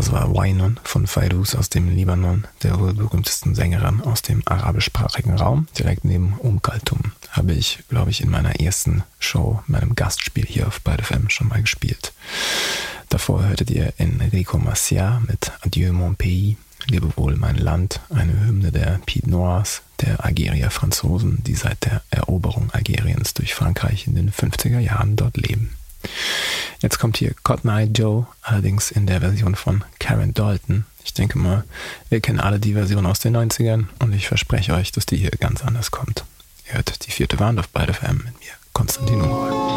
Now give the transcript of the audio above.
Das war Wainun von Fairuz aus dem Libanon, der wohl berühmtesten Sängerin aus dem arabischsprachigen Raum. Direkt neben Kalthum habe ich, glaube ich, in meiner ersten Show, meinem Gastspiel hier auf Byte FM schon mal gespielt. Davor hörtet ihr Enrico Macià mit Adieu mon pays, Lebe wohl mein Land, eine Hymne der Pied Noirs, der Algerier-Franzosen, die seit der Eroberung Algeriens durch Frankreich in den 50er Jahren dort leben. Jetzt kommt hier Cotton Eye Joe, allerdings in der Version von Karen Dalton. Ich denke mal, wir kennen alle die Version aus den 90ern und ich verspreche euch, dass die hier ganz anders kommt. Ihr hört die 4. Wand auf Byte FM mit mir, Konstantin Unruhe.